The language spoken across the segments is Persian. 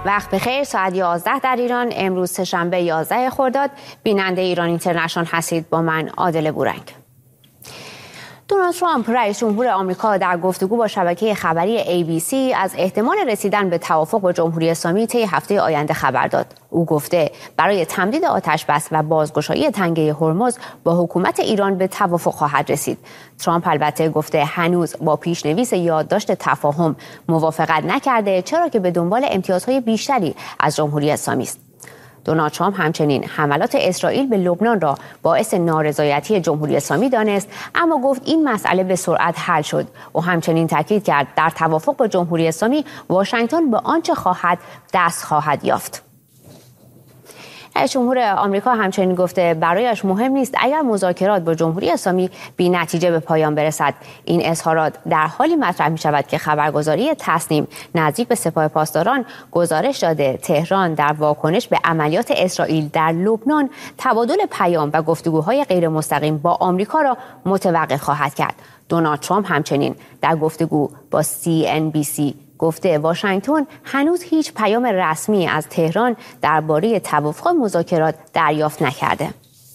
وقت بخیر. ساعت 11 در ایران، امروز سه‌شنبه 11 خرداد. بیننده ایران اینترنشنال هستید با من عادل بورنگ. دونالد ترامپ رئیس جمهور آمریکا در گفتگو با شبکه خبری ABC از احتمال رسیدن به توافق با جمهوری اسلامی طی هفته آینده خبر داد. او گفته برای تمدید آتش بس و بازگشایی تنگه هرمز با حکومت ایران به توافق خواهد رسید. ترامپ البته گفته هنوز با پیشنویس یادداشت تفاهم موافقت نکرده، چرا که به دنبال امتیازهای بیشتری از جمهوری اسلامی است. دونالد ترامپ همچنین حملات اسرائیل به لبنان را باعث نارضایتی جمهوری اسلامی دانست، اما گفت این مسئله به سرعت حل شد. او همچنین تاکید کرد در توافق با جمهوری اسلامی واشنگتن به آنچه خواهد دست خواهد یافت. رئیس جمهور آمریکا همچنین گفته برایش مهم نیست اگر مذاکرات با جمهوری اسلامی بی نتیجه به پایان برسد. این اظهارات در حالی مطرح می شود که خبرگزاری تصنیم نزدیک به سپاه پاسداران گزارش داده تهران در واکنش به عملیات اسرائیل در لبنان تبادل پیام و گفتگوهای غیر مستقیم با آمریکا را متوقف خواهد کرد. دونالد ترامپ همچنین در گفتگو با CNBC گفته واشنگتن هنوز هیچ پیام رسمی از تهران درباره توافق مذاکرات دریافت نکرده.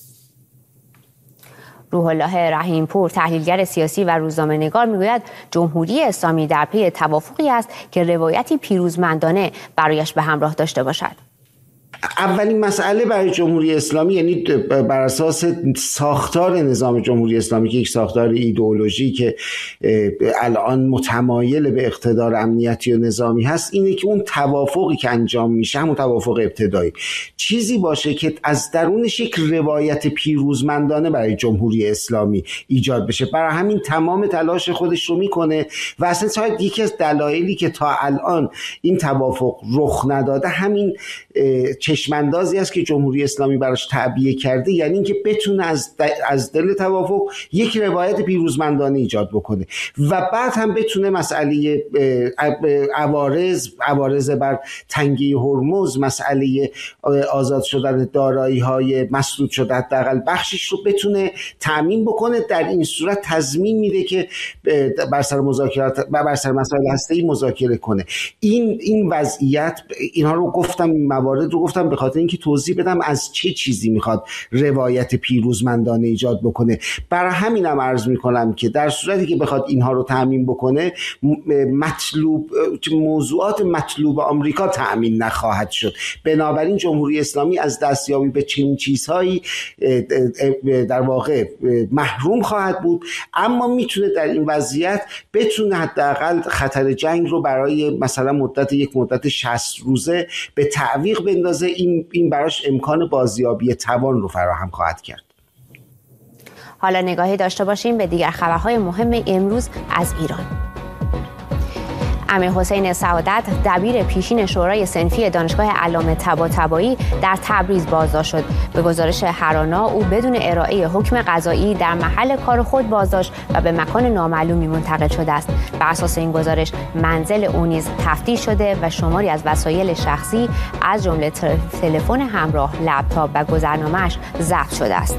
روح الله رحیمپور، تحلیلگر سیاسی و روزنامه‌نگار، میگوید جمهوری اسلامی در پی توافقی است که روایتی پیروزمندانه برایش به همراه داشته باشد. اولین مسئله برای جمهوری اسلامی، یعنی بر اساس ساختار نظام جمهوری اسلامی که یک ساختار ایدئولوژی که الان متمایل به اقتدار امنیتی و نظامی هست، اینه که اون توافقی که انجام میشه، همون توافق ابتدایی، چیزی باشه که از درونش یک روایت پیروزمندانه برای جمهوری اسلامی ایجاد بشه. برای همین تمام تلاش خودش رو میکنه و اصلا شاید یکی از دلایلی که تا الان این توافق رخ نداده همین چشماندازی است که جمهوری اسلامی براش تعبیه کرده، یعنی اینکه بتونه از دل توافق یک روایت پیروزمندانه ایجاد بکنه و بعد هم بتونه مسئله عوارض بر تنگه هرمز، مسئله آزاد شدن دارایی‌های مسدود شده حداقل بخشش رو بتونه تامین بکنه. در این صورت تضمین میده که بر سر مذاکرات و بر سر مسائل هسته‌ای مذاکره کنه. این وضعیت، اینها رو گفتم، این موارد رو گفتم به خاطر اینکه توضیح بدم از چه چیزی میخواد روایت پیروزمندانه ایجاد بکنه. برای همینم عرض میکنم که در صورتی که بخواد اینها رو تامین بکنه، موضوعات مطلوب آمریکا تامین نخواهد شد. بنابراین جمهوری اسلامی از دستیابی به چنین چیزهایی در واقع محروم خواهد بود، اما میتونه در این وضعیت بتونه حداقل خطر جنگ رو برای مثلا یک مدت 60 روزه به تعویق بندازه. این براش امکان بازیابی توان رو فراهم خواهد کرد. حالا نگاهی داشته باشیم به دیگر خبرهای مهم امروز از ایران. امیرحسین سعادت، دبیر پیشین شورای صنفی دانشگاه علامه طباطبایی در تبریز بازداشت شد. به گزارش هرانا او بدون ارائه حکم قضایی در محل کار خود بازداشت و به مکان نامعلومی منتقل شده است. بر اساس این گزارش منزل او نیز تفتیش شده و شماری از وسایل شخصی از جمله تلفن همراه، لپتاپ و گذرنامه‌اش ضبط شده است.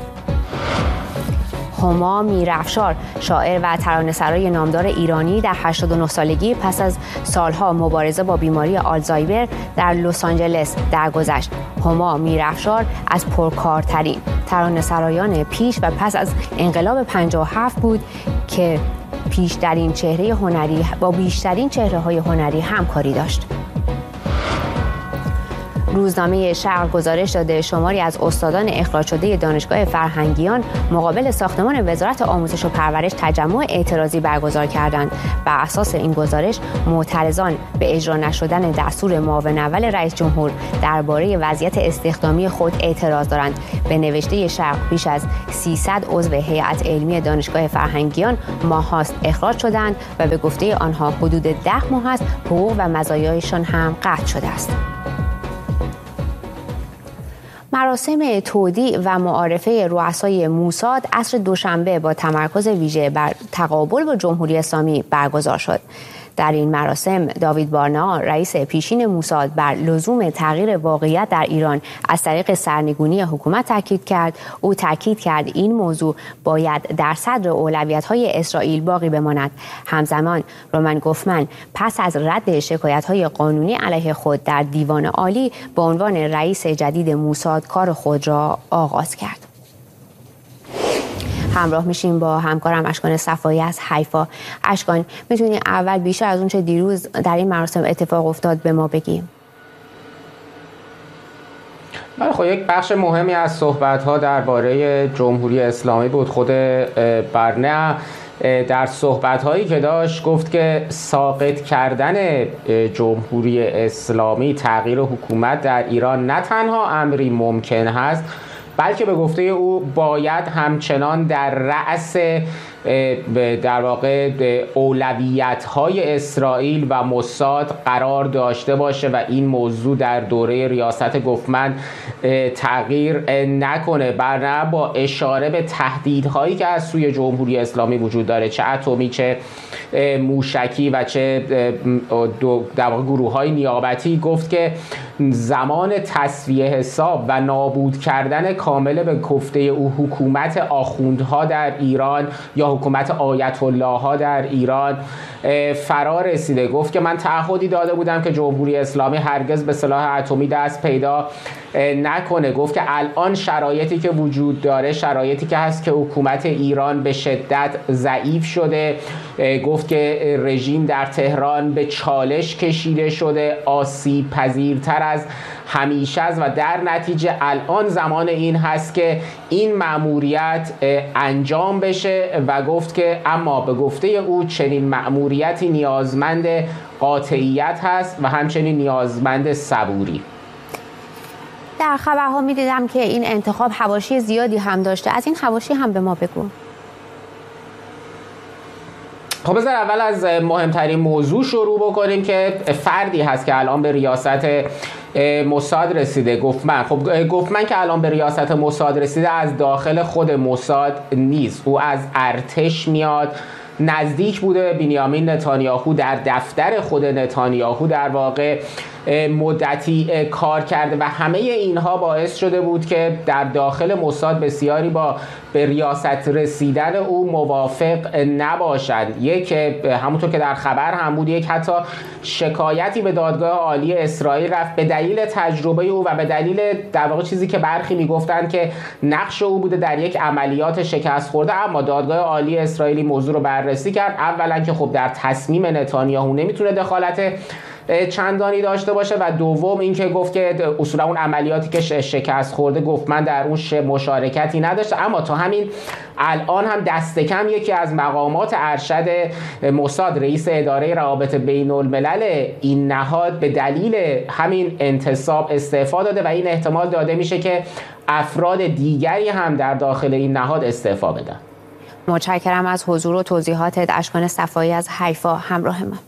هما میرافشار، شاعر و ترانه‌سرای نامدار ایرانی، در 89 سالگی پس از سالها مبارزه با بیماری آلزایمر در لس آنجلس درگذشت. هما میرافشار از پرکارترین ترانه‌سرایان پیش و پس از انقلاب 57 بود که با بیشترین چهره‌های هنری همکاری داشت. روزنامه شرق گزارش داده شماری از استادان اخراج شده دانشگاه فرهنگیان مقابل ساختمان وزارت آموزش و پرورش تجمع اعتراضی برگزار کردند. بر اساس این گزارش معترضان به اجرا نشدن دستور معاون اول رئیس جمهور درباره وضعیت استخدامی خود اعتراض دارند. به نوشته شرق بیش از 300 عضو هیئت علمی دانشگاه فرهنگیان ماه‌هاست اخراج شدند و به گفته آنها حدود 10 ماه است حقوق و مزایایشان هم قطع شده است. مراسم تودیع و معارفه رؤسای موساد عصر دوشنبه با تمرکز ویژه بر تقابل با جمهوری اسلامی برگزار شد. در این مراسم داوید بارنا رئیس پیشین موساد بر لزوم تغییر واقعیت در ایران از طریق سرنگونی حکومت تاکید کرد. او تاکید کرد این موضوع باید در صدر اولویت‌های اسرائیل باقی بماند. همزمان رومن گوفمن پس از رد شکایت‌های قانونی علیه خود در دیوان عالی به عنوان رئیس جدید موساد کار خود را آغاز کرد. همراه میشیم با همکارم اشکان صفایی از حیفا. اشکان، میتونی اول بیشتر از اون چه دیروز در این مراسم اتفاق افتاد به ما بگیم؟ خب یک بخش مهمی از صحبت‌ها درباره جمهوری اسلامی بود. خود برنه در صحبت‌هایی که داشت گفت که ساقط کردن جمهوری اسلامی، تغییر حکومت در ایران نه تنها امری ممکن هست، بلکه به گفته او باید همچنان در رأس در واقع اولویت‌های اسرائیل و موساد قرار داشته باشه و این موضوع در دوره ریاست گوفمن تغییر نکنه. برنامه با اشاره به تهدیدهایی که از سوی جمهوری اسلامی وجود داره، چه اتمی چه موشکی و چه در واقع گروه‌های نیابتی، گفت که زمان تصفیه حساب و نابود کردن کامل به گفته او حکومت آخوندها در ایران یا حکومت آیت الله ها در ایران فرا رسیده. گفت که من تعهدی داده بودم که جمهوری اسلامی هرگز به سلاح اتمی دست پیدا نکنه. گفت که الان شرایطی که وجود داره شرایطی که هست که حکومت ایران به شدت ضعیف شده. گفت که رژیم در تهران به چالش کشیده شده، آسیب پذیرتر از همیشه است و در نتیجه الان زمان این هست که این مأموریت انجام بشه و گفت که اما به گفته او چنین مأموریتی نیازمند قاطعیت هست و همچنین نیازمند صبوری. در خبرها می‌دیدم که این انتخاب حواشی زیادی هم داشته. از این حواشی هم به ما بگو. خب بذار اول از مهمترین موضوع شروع بکنیم که فردی هست که الان به ریاست موساد رسیده، گوفمن. خب گوفمن که الان به ریاست موساد رسیده از داخل خود موساد نیست، او از ارتش میاد، نزدیک بوده بنیامین نتانیاهو، در دفتر خود نتانیاهو در واقع مدتی کار کرده و همه اینها باعث شده بود که در داخل موساد بسیاری با به ریاست رسیدن او موافق نباشند. یک همونطور که در خبر هم بود، یک حتی شکایتی به دادگاه عالی اسرائیل رفت به دلیل تجربه او و به دلیل در واقع چیزی که برخی میگفتند که نقش او بوده در یک عملیات شکست خورده. اما دادگاه عالی اسرائیلی موضوع رو بررسی کرد. اولا که خب در تصمیم نتانیاهو نمیتونه دخالت چندانی داشته باشه و دوم اینکه گفت که اصولا اون عملیاتی که شکست خورده گفت من در اون مشارکتی نداشته. اما تا همین الان هم دست کم یکی از مقامات ارشد موساد، رئیس اداره روابط بین الملل این نهاد، به دلیل همین انتصاب استعفا داده و این احتمال داده میشه که افراد دیگری هم در داخل این نهاد استعفا بدن. متشکرم از حضور و توضیحاتت اشکان صفایی از حیفا همراه ما.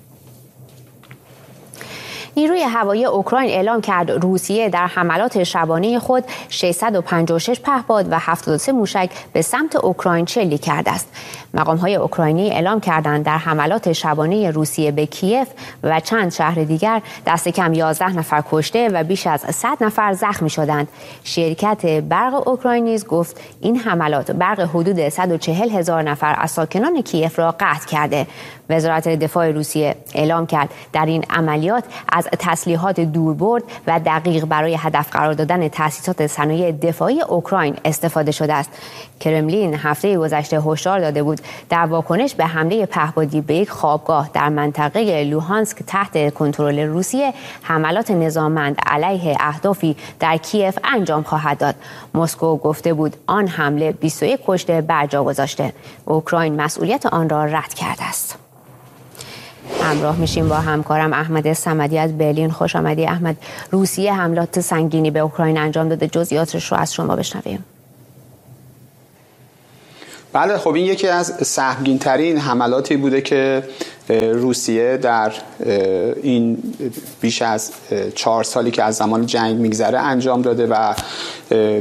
نیروی هوایی اوکراین اعلام کرد روسیه در حملات شبانه خود 656 پهپاد و 73 موشک به سمت اوکراین شلیک کرده است. مقام‌های اوکراینی اعلام کردند در حملات شبانه روسیه به کیف و چند شهر دیگر دست کم 11 نفر کشته و بیش از 100 نفر زخمی شدند. شرکت برق اوکراین نیز گفت این حملات برق حدود 140,000 نفر از ساکنان کیف را قطع کرده. وزارت دفاع روسیه اعلام کرد در این عملیات از تسلیحات دوربرد و دقیق برای هدف قرار دادن تأسیسات صنایع دفاعی اوکراین استفاده شده است. کرملین هفته گذشته هشدار داده بود در واکنش به حمله پهپادی به یک خوابگاه در منطقه لوهانسک تحت کنترل روسیه حملات نظاممند علیه اهدافی در کیف انجام خواهد داد. مسکو گفته بود آن حمله 21 کشته بر جا گذاشته. اوکراین مسئولیت آن را رد کرده است. همراه میشیم با همکارم احمد صمدی از برلین. خوش آمدی احمد. روسیه حملات سنگینی به اوکراین انجام داده، جزئیاتش رو از شما بشنویم. بله، خب این یکی از سهمگین‌ترین حملاتی بوده که روسیه در این بیش از 4 سالی که از زمان جنگ میگذره انجام داده و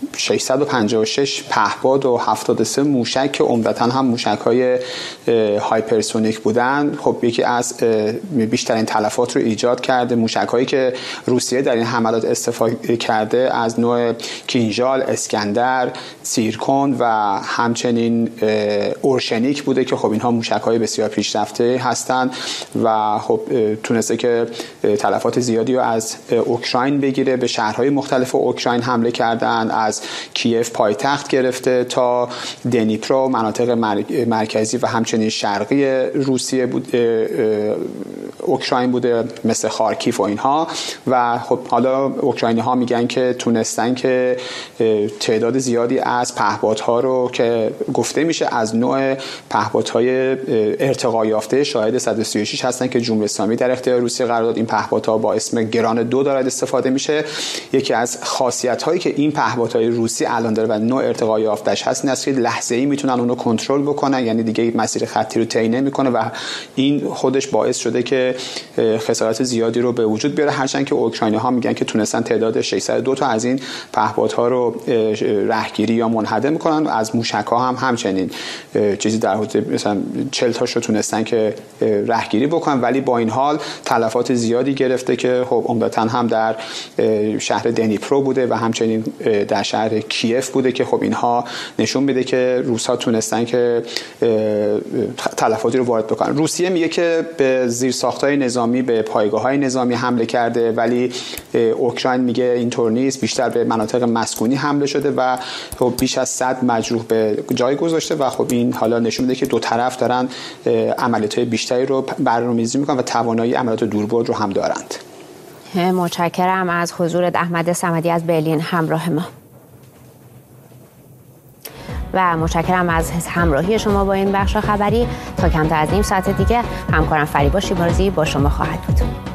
656 پهپاد و 73 موشک که عمدتاً هم موشک‌های هایپرسونیک بودن، خب یکی از بیشترین تلفات رو ایجاد کرده. موشک‌هایی که روسیه در این حملات استفاده کرده از نوع کینژال، اسکندر، سیرکون و همچنین اورشنیک بوده که خب اینها موشک‌های بسیار پیشرفته هستند و خب تونسته که تلفات زیادی رو از اوکراین بگیره. به شهرهای مختلف اوکراین حمله کردن، از کیف پایتخت گرفته تا دنیپرو، مناطق مرکزی و همچنین شرقی روسیه بود، اوکراین بوده، مثل خارکیف و اینها. و خب حالا اوکراینی ها میگن که تونستن که تعداد زیادی از پهپادها رو که گفته میشه از نوع پهپادهای ارتقا یافته شاهد 136 هستن که جمهوری اسلامی در اختیار روسیه قرار داد. این پهپادها با اسم گران 2 دارد استفاده میشه. یکی از خاصیت هایی که این پهپادهای روسی الان داره و نوع ارتقا یافتهش هست این است که لحظه‌ای میتونن اون رو کنترل بکنن، یعنی دیگه مسیر خطی رو طی نمیکنه و این خودش باعث شده که خسارات زیادی رو به وجود بیاره. هرچند که اوکراینی ها میگن که تونستن تعداد 602 تا از این پهپادها رو رهگیری یا منهدم کنن. از موشک‌ها هم همچنین چیزی در حدود مثلا 40 تاش رو تونستن که رهگیری بکنن، ولی با این حال تلفات زیادی گرفته که خب عمدتاً هم در شهر دنیپرو بوده و همچنین در شهر کیف بوده که خب اینها نشون میده که روس‌ها تونستن که تلفاتی رو وارد بکنن. روسیه میگه که به زیرساخت‌های نظامی، به پایگاه‌های نظامی حمله کرده، ولی اوکراین میگه اینطور نیست، بیشتر به مناطق مسکونی حمله شده و خب بیش از 100 مجروح به جای گذاشته و خب این حالا نشون میده که دو طرف دارن عملیات‌های بیشتری رو برنامه‌ریزی میکنن و توانایی عملیات دوربرد رو هم دارند. متشکرم از حضور احمد صمدی از برلین همراه ما و متشکرم از همراهی شما با این بخش خبری. تا کمتر از نیم ساعت دیگه همکارم فریبا شیمارزی با شما خواهد بود.